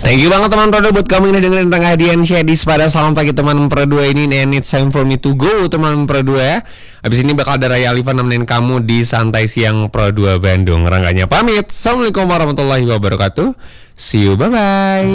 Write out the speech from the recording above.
Thank you banget teman Pro 2 buat kamu yang dengerin tengah hadiah Syedis pada selamat pagi teman Pro 2 ini. And it's time for me to go teman Pro 2 ya. Habis ini bakal ada Raya Alifan nemenin kamu di Santai Siang Pro 2 Bandung. Rangganya pamit. Assalamualaikum warahmatullahi wabarakatuh. See you, bye-bye.